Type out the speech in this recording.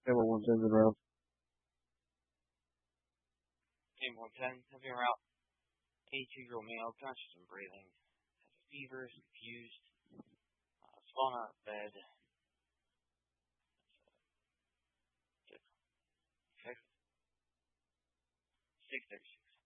Table 110's around. Table 110, having around 82-year-old male, conscious and breathing, has a fever, is confused, fallen out of bed. Okay. 636.